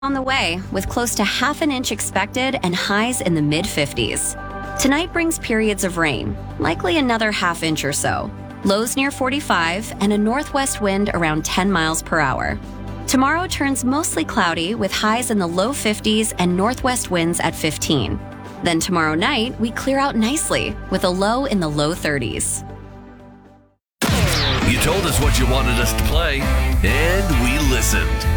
On the way, with close to half an inch expected and highs in the mid-50s. Tonight brings periods of rain, likely another half inch or so. Lows near 45 and a northwest wind around 10 miles per hour. Tomorrow turns mostly cloudy with highs in the low 50s and northwest winds at 15. Then tomorrow night, we clear out nicely with a low in the low 30s. You told us what you wanted us to play, and we listened.